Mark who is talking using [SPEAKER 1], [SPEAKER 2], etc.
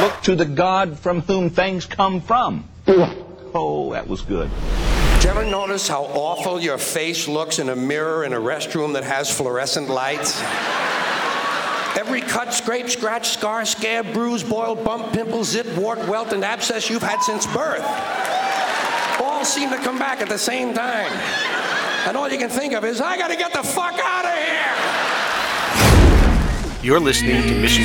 [SPEAKER 1] Look to the God from whom things come from. Oh, that was good.
[SPEAKER 2] Did you ever notice how awful your face looks in a mirror in a restroom that has fluorescent lights? Every cut, scrape, scratch, scar, scab, bruise, boil, bump, pimple, zit, wart, welt, and abscess you've had since birth all seem to come back at the same time. And all you can think of is, I gotta get the fuck out of here!
[SPEAKER 3] You're listening to Mission